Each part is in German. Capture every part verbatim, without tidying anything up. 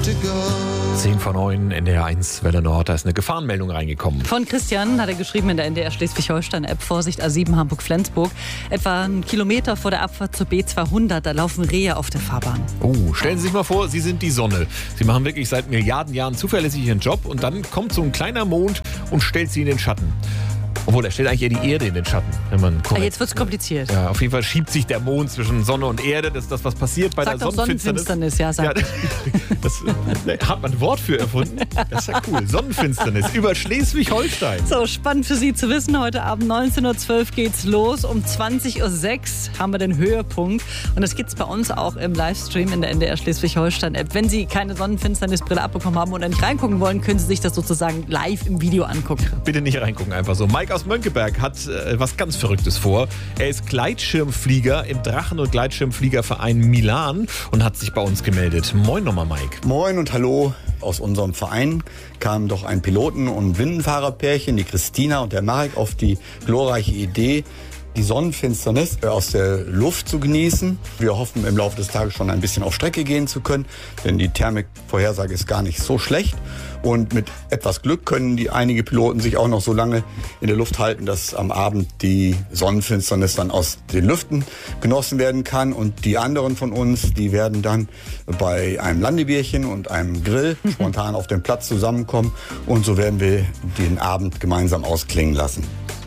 zehn vor neun, N D R eins, Welle Nord. Da ist eine Gefahrenmeldung reingekommen. Von Christian hat er geschrieben in der N D R Schleswig-Holstein-App. Vorsicht, A sieben Hamburg-Flensburg. Etwa einen Kilometer vor der Abfahrt zur B zweihundert. Da laufen Rehe auf der Fahrbahn. Oh, stellen Sie sich mal vor, Sie sind die Sonne. Sie machen wirklich seit Milliarden Jahren zuverlässig Ihren Job und dann kommt so ein kleiner Mond und stellt Sie in den Schatten. Obwohl, er stellt eigentlich eher die Erde in den Schatten. Wenn man ah, jetzt wird es kompliziert. Ja, auf jeden Fall schiebt sich der Mond zwischen Sonne und Erde. Das ist das, was passiert bei Sag der doch Sonnenfinsternis. Sonnenfinsternis, ja, sag. Ja, das, das, hat man ein Wort für erfunden? Das ist ja cool. Sonnenfinsternis über Schleswig-Holstein. So, spannend für Sie zu wissen. Heute Abend neunzehn Uhr zwölf geht's los. Um zwanzig Uhr sechs haben wir den Höhepunkt. Und das gibt's bei uns auch im Livestream in der N D R Schleswig-Holstein-App. Wenn Sie keine Sonnenfinsternisbrille abbekommen haben und nicht reingucken wollen, können Sie sich das sozusagen live im Video angucken. Bitte nicht reingucken, einfach so. Mike aus Mönckeberg hat äh, was ganz Verrücktes vor. Er ist Gleitschirmflieger im Drachen- und Gleitschirmfliegerverein Milan und hat sich bei uns gemeldet. Moin nochmal, Mike. Moin und hallo. Aus unserem Verein kamen doch ein Piloten- und Windenfahrerpärchen, die Christina und der Marek, auf die glorreiche Idee, die Sonnenfinsternis aus der Luft zu genießen. Wir hoffen, im Laufe des Tages schon ein bisschen auf Strecke gehen zu können, denn die Thermikvorhersage ist gar nicht so schlecht. Und mit etwas Glück können die einige Piloten sich auch noch so lange in der Luft halten, dass am Abend die Sonnenfinsternis dann aus den Lüften genossen werden kann. Und die anderen von uns, die werden dann bei einem Landebierchen und einem Grill spontan auf dem Platz zusammenkommen. Und so werden wir den Abend gemeinsam ausklingen lassen.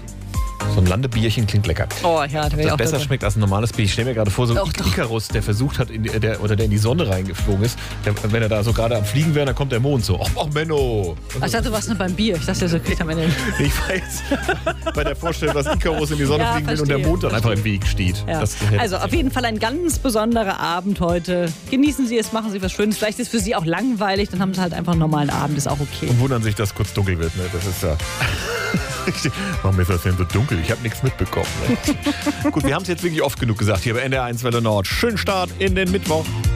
So ein Landebierchen klingt lecker. Oh ja, das, das auch besser lecker. Schmeckt als ein normales Bier. Ich stelle mir gerade vor, so ein Doch, doch. Icarus, der versucht hat, in die, der, oder der in die Sonne reingeflogen ist. Der, wenn er da so gerade am Fliegen wäre, dann kommt der Mond so. Ach, Menno! Ach, ich dachte, du warst nur beim Bier. Ich dachte, so kriegt am Ende. Ich war jetzt bei der Vorstellung, dass Icarus in die Sonne Ja, fliegen will verstehe, und der Mond dann verstehe. einfach im Weg steht. Ja. Das hätte Also ich- auf jeden Fall ein ganz besonderer Abend heute. Genießen Sie es, machen Sie was Schönes. Vielleicht ist es für Sie auch langweilig, dann haben Sie halt einfach einen normalen Abend, ist auch okay. Und wundern sich, dass es kurz dunkel wird. Ne? Das ist ja... Warum ist das denn so dunkel? Ich habe nichts mitbekommen. Ne? Gut, wir haben es jetzt wirklich oft genug gesagt hier bei N D R eins Welle Nord. Schönen Start in den Mittwoch.